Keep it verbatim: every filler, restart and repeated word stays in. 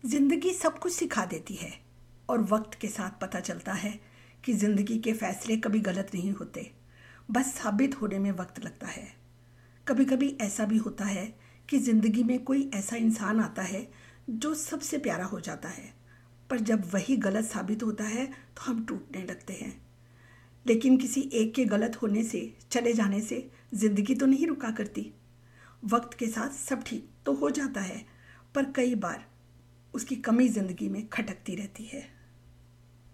जिंदगी सब कुछ सिखा देती है और वक्त के साथ पता चलता है कि जिंदगी के फैसले कभी गलत नहीं होते, बस साबित होने में वक्त लगता है। कभी कभी ऐसा भी होता है कि जिंदगी में कोई ऐसा इंसान आता है जो सबसे प्यारा हो जाता है, पर जब वही गलत साबित होता है तो हम टूटने लगते हैं। लेकिन किसी एक के गलत होने से, चले जाने से जिंदगी तो नहीं रुका करती। वक्त के साथ सब ठीक तो हो जाता है, पर कई बार उसकी कमी जिंदगी में खटकती रहती है।